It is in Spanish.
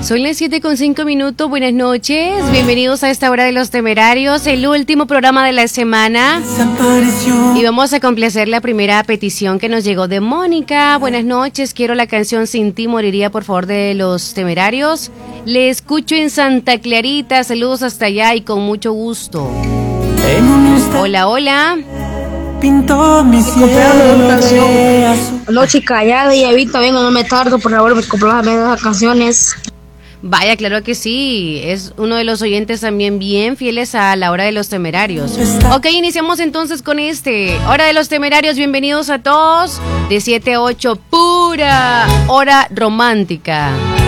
Son las 7:05. Buenas noches. Bienvenidos a esta hora de Los Temerarios, el último programa de la semana. Y vamos a complacer la primera petición que nos llegó de Mónica. Buenas noches. Quiero la canción Sin ti moriría, por favor, de Los Temerarios. Le escucho en Santa Clarita. Saludos hasta allá y con mucho gusto. Hola, hola. Pintó mi cielo. Hola, chica, ya de Evita, vengo, no me tardo, por favor, me complazme esas canciones. Vaya, claro que sí, es uno de los oyentes también bien fieles a la Hora de los Temerarios. Ok, iniciamos entonces con Hora de los Temerarios. Bienvenidos a todos, de 7 a 8, pura hora romántica.